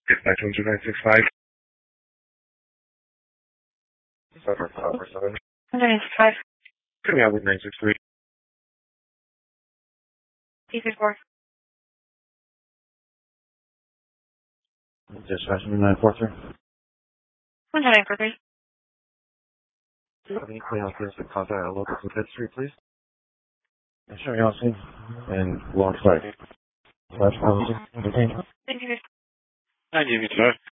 Dispatch 12965. 747. 195. Coming out with 963. T34. Dispatch 943. 143. Do you have any clean officers to contact a local from 5th Street, please? Sure, y'all see. And alongside. Last policy. Thank you. 9 sir.